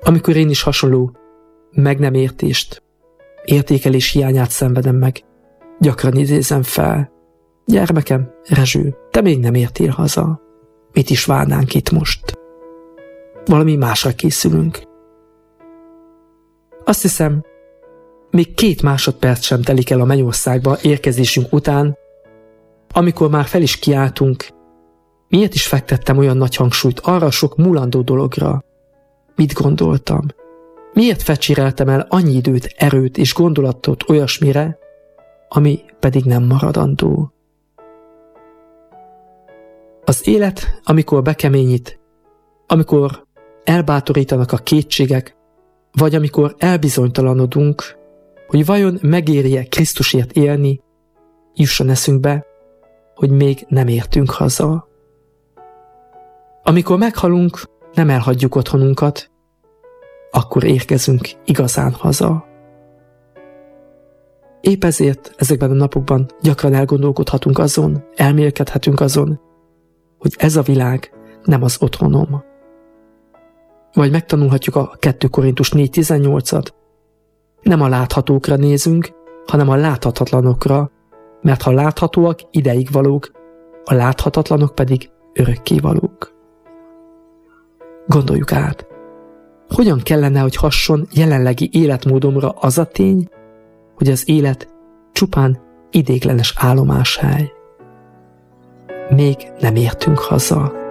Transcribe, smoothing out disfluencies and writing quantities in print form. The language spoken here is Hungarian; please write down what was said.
Amikor én is hasonló meg nem értést, értékelés hiányát szenvedem meg, gyakran idézem fel: gyermekem, Rezső, te még nem értél haza. Mit is várnánk itt most? Valami másra készülünk. Azt hiszem, még 2 másodperc sem telik el a mennyországba érkezésünk után, amikor már fel is kiáltunk. Miért is fektettem olyan nagy hangsúlyt arra sok mulandó dologra? Mit gondoltam? Miért fecséreltem el annyi időt, erőt és gondolatot olyasmire, ami pedig nem maradandó? Az élet, amikor bekeményít, amikor elbátorítanak a kétségek, vagy amikor elbizonytalanodunk, hogy vajon megéri-e Krisztusért élni, jusson eszünkbe, hogy még nem értünk haza. Amikor meghalunk, nem elhagyjuk otthonunkat, akkor érkezünk igazán haza. Épp ezért ezekben a napokban gyakran elgondolkodhatunk azon, elmélkedhetünk azon, hogy ez a világ nem az otthonom. Vagy megtanulhatjuk a 2 Korintus 4:18-at. Nem a láthatókra nézünk, hanem a láthatatlanokra, mert ha láthatóak, ideig valók, a láthatatlanok pedig örökké valók. Gondoljuk át, hogyan kellene, hogy hasson jelenlegi életmódomra az a tény, hogy az élet csupán idéglenes állomáshely. Még nem értünk haza.